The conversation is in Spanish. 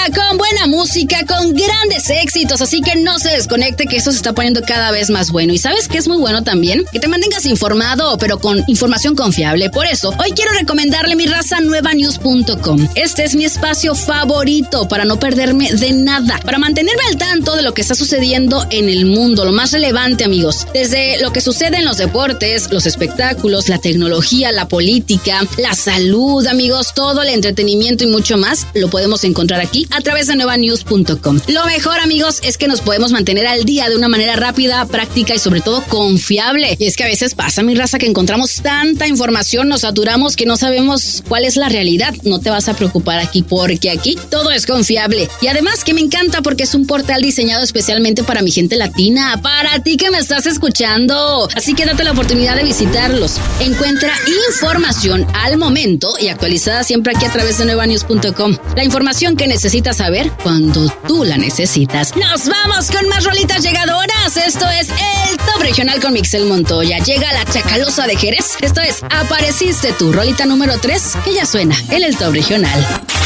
con buena música, con grandes éxitos, así que no se desconecte que esto se está poniendo cada vez más bueno. ¿Y sabes qué es muy bueno también? Que te mantengas informado, pero con información confiable. Por eso, hoy quiero recomendarle mi raza nuevanews.com. Este es mi espacio favorito para no perderme de nada, para mantenerme al tanto de lo que está sucediendo en el mundo, lo más relevante, amigos. Desde lo que sucede en los deportes, los espectáculos, la tecnología, la política, la salud, amigos, todo el entretenimiento y mucho más, lo podemos encontrar aquí a través de nuevanews.com. Lo mejor, amigos, es que nos podemos mantener al día de una manera rápida, práctica y sobre todo confiable. Y es que a veces pasa, mi raza, que encontramos tanta información, nos saturamos que no sabemos cuál es la realidad. No te vas a preocupar aquí, porque aquí todo es confiable. Y además que me encanta porque es un portal diseñado especialmente para mi gente latina, para ti que me estás escuchando. Así que date la oportunidad de visitarlos. Encuentra información al momento y actualizada siempre aquí a través de nuevanews.com. La información que necesitas saber cuando tú la necesitas. ¡Nos vamos con más rolitas llegadoras! Esto es el Top Regional con Mixel Montoya. Llega la Chacalosa de Jerez. Esto es Apareciste tú, rolita número 3, que ya suena en el Top Regional.